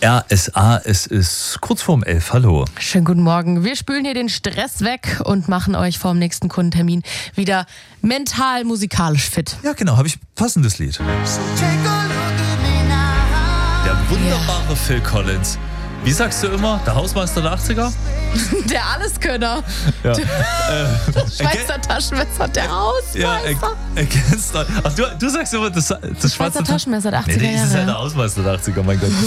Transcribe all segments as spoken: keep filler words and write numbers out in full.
R S A, es ist kurz vorm elf. Hallo. Schönen guten Morgen. Wir spülen hier den Stress weg und machen euch vorm nächsten Kundentermin wieder mental, musikalisch fit. Ja, genau, habe ich passendes Lied. Der wunderbare yeah. Phil Collins. Wie sagst du immer? Der Hausmeister der achtziger? Der Alleskönner. Ja. Der äh, Schweizer Taschenmesser, der Hausmeister. Ja, erkennst du. Ach, du, du sagst immer, das, das, das Schweizer Taschenmesser der achtziger Jahre. Nee, das ist ja der Hausmeister der achtziger, mein Gott.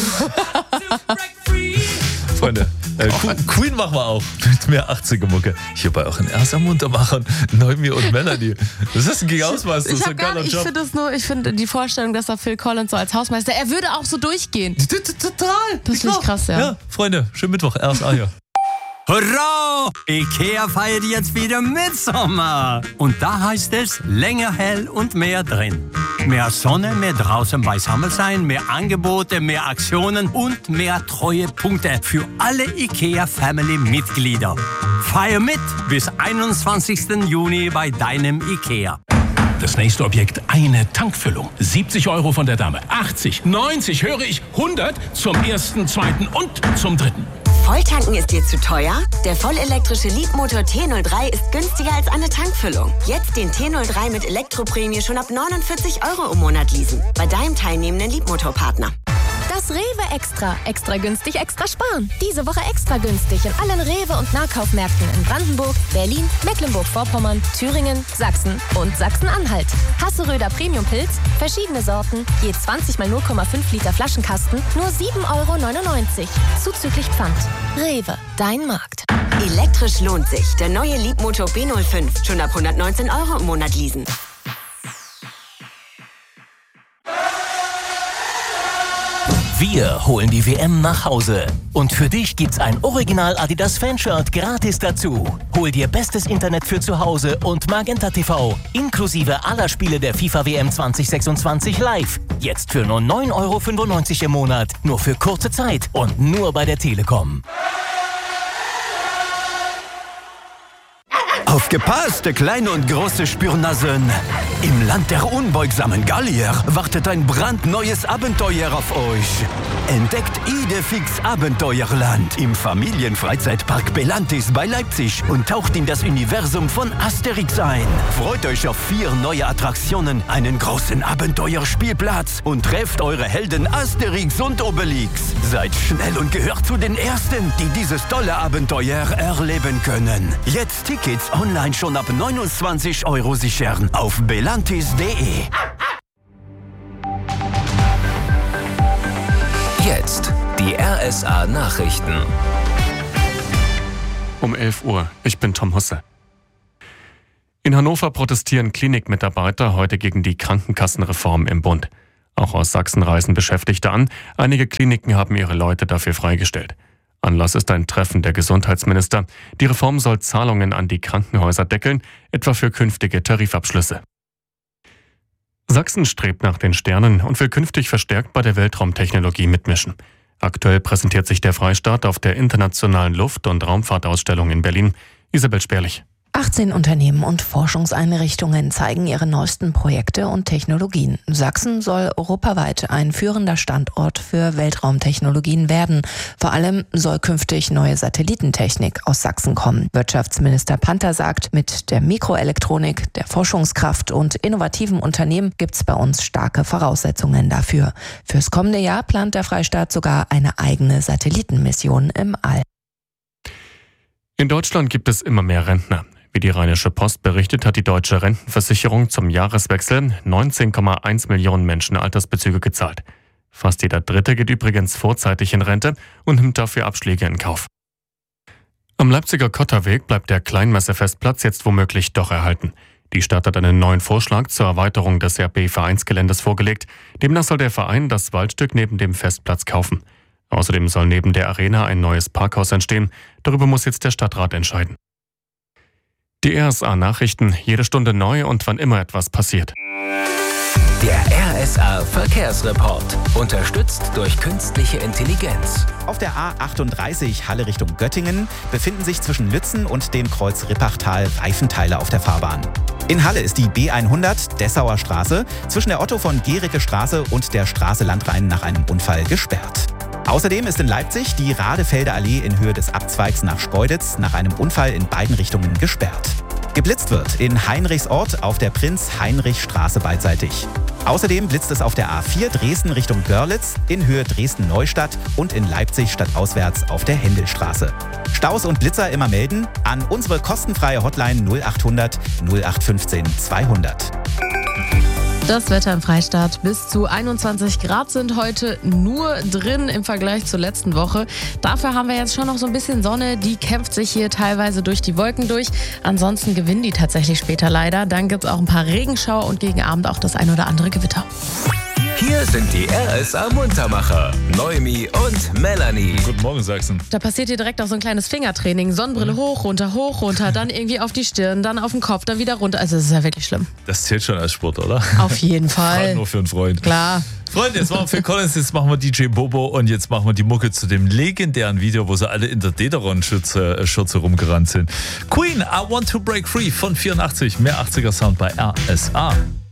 Freunde, äh, Queen machen wir auch mit mehr achtziger-Mucke. Hier bei auch in R S A Muntermachern, Neumi und Melanie. Das ist ein gegen Hausmeister, das ist ein geiler nicht, Job. Ich finde das nur, ich finde die Vorstellung, dass da Phil Collins so als Hausmeister, er würde auch so durchgehen. Total. Das finde ich krass, ja. Ja, Freunde, schönen Mittwoch, R S A hier. Hurra! IKEA feiert jetzt wieder Mitsommer. Und da heißt es länger hell und mehr drin. Mehr Sonne, mehr draußen beisammen sein, mehr Angebote, mehr Aktionen und mehr Treuepunkte für alle IKEA-Family-Mitglieder. Feier mit bis einundzwanzigsten Juni bei deinem IKEA. Das nächste Objekt, eine Tankfüllung. siebzig Euro von der Dame, achtzig, neunzig, höre ich, hundert zum ersten, zweiten und zum dritten. Volltanken ist dir zu teuer? Der vollelektrische Leapmotor T null drei ist günstiger als eine Tankfüllung. Jetzt den T null drei mit Elektroprämie schon ab neunundvierzig Euro im Monat leasen. Bei deinem teilnehmenden Leapmotor-Partner. Das Rewe Extra. Extra günstig, extra sparen. Diese Woche extra günstig in allen Rewe- und Nahkaufmärkten in Brandenburg, Berlin, Mecklenburg-Vorpommern, Thüringen, Sachsen und Sachsen-Anhalt. Hasseröder Premium-Pilz, verschiedene Sorten, je zwanzig mal null Komma fünf Liter Flaschenkasten, nur sieben Euro neunundneunzig. Zuzüglich Pfand. Rewe, dein Markt. Elektrisch lohnt sich. Der neue Leapmotor B null fünf. Schon ab hundertneunzehn Euro im Monat leasen. Wir holen die W M nach Hause. Und für dich gibt's ein Original Adidas Fanshirt gratis dazu. Hol dir bestes Internet für zu Hause und Magenta T V. Inklusive aller Spiele der FIFA W M zwanzig sechsundzwanzig live. Jetzt für nur neun Euro fünfundneunzig im Monat. Nur für kurze Zeit und nur bei der Telekom. Aufgepasst, kleine und große Spürnasen! Im Land der unbeugsamen Gallier wartet ein brandneues Abenteuer auf euch. Entdeckt Idefix Abenteuerland im Familienfreizeitpark Belantis bei Leipzig und taucht in das Universum von Asterix ein. Freut euch auf vier neue Attraktionen, einen großen Abenteuerspielplatz und trefft eure Helden Asterix und Obelix. Seid schnell und gehört zu den Ersten, die dieses tolle Abenteuer erleben können. Jetzt Tickets online schon ab neunundzwanzig Euro sichern auf belantis punkt de. Jetzt die R S A Nachrichten. Um elf Uhr. Ich bin Tom Husse. In Hannover protestieren Klinikmitarbeiter heute gegen die Krankenkassenreform im Bund. Auch aus Sachsen reisen Beschäftigte an. Einige Kliniken haben ihre Leute dafür freigestellt. Anlass ist ein Treffen der Gesundheitsminister. Die Reform soll Zahlungen an die Krankenhäuser deckeln, etwa für künftige Tarifabschlüsse. Sachsen strebt nach den Sternen und will künftig verstärkt bei der Weltraumtechnologie mitmischen. Aktuell präsentiert sich der Freistaat auf der internationalen Luft- und Raumfahrtausstellung in Berlin. Isabel Sperlich. achtzehn Unternehmen und Forschungseinrichtungen zeigen ihre neuesten Projekte und Technologien. Sachsen soll europaweit ein führender Standort für Weltraumtechnologien werden. Vor allem soll künftig neue Satellitentechnik aus Sachsen kommen. Wirtschaftsminister Panther sagt, mit der Mikroelektronik, der Forschungskraft und innovativen Unternehmen gibt's bei uns starke Voraussetzungen dafür. Fürs kommende Jahr plant der Freistaat sogar eine eigene Satellitenmission im All. In Deutschland gibt es immer mehr Rentner. Wie die Rheinische Post berichtet, hat die Deutsche Rentenversicherung zum Jahreswechsel neunzehn Komma eins Millionen Menschen Altersbezüge gezahlt. Fast jeder Dritte geht übrigens vorzeitig in Rente und nimmt dafür Abschläge in Kauf. Am Leipziger Kotterweg bleibt der Kleinmessefestplatz jetzt womöglich doch erhalten. Die Stadt hat einen neuen Vorschlag zur Erweiterung des R B-Vereinsgeländes vorgelegt. Demnach soll der Verein das Waldstück neben dem Festplatz kaufen. Außerdem soll neben der Arena ein neues Parkhaus entstehen. Darüber muss jetzt der Stadtrat entscheiden. Die R S A-Nachrichten, jede Stunde neu und wann immer etwas passiert. Der R S A-Verkehrsreport, unterstützt durch künstliche Intelligenz. Auf der A achtunddreißig Halle Richtung Göttingen befinden sich zwischen Lützen und dem Kreuz Rippachtal Reifenteile auf der Fahrbahn. In Halle ist die B hundert Dessauer Straße zwischen der Otto von Gericke Straße und der Straße Landrhein nach einem Unfall gesperrt. Außerdem ist in Leipzig die Radefelder Allee in Höhe des Abzweigs nach Schkeuditz nach einem Unfall in beiden Richtungen gesperrt. Geblitzt wird in Heinrichsort auf der Prinz-Heinrich-Straße beidseitig. Außerdem blitzt es auf der A vier Dresden Richtung Görlitz in Höhe Dresden-Neustadt und in Leipzig stadtauswärts auf der Händelstraße. Staus und Blitzer immer melden an unsere kostenfreie Hotline null achthundert null acht fünfzehn zweihundert. Das Wetter im Freistaat. Bis zu einundzwanzig Grad sind heute nur drin im Vergleich zur letzten Woche. Dafür haben wir jetzt schon noch so ein bisschen Sonne. Die kämpft sich hier teilweise durch die Wolken durch. Ansonsten gewinnen die tatsächlich später leider. Dann gibt es auch ein paar Regenschauer und gegen Abend auch das ein oder andere Gewitter. Hier sind die R S A-Muntermacher, Noemi und Melanie. Guten Morgen, Sachsen. Da passiert hier direkt auch so ein kleines Fingertraining. Sonnenbrille hoch, runter, hoch, runter, dann irgendwie auf die Stirn, dann auf den Kopf, dann wieder runter. Also das ist ja wirklich schlimm. Das zählt schon als Sport, oder? Auf jeden Fall. Gerade nur für einen Freund. Klar. Freunde, jetzt machen wir Phil Collins, jetzt machen wir D J Bobo und jetzt machen wir die Mucke zu dem legendären Video, wo sie alle in der Dederon-Schürze Schürze rumgerannt sind. Queen, I Want to Break Free von vierundachtzig. Mehr achtziger Sound bei R S A.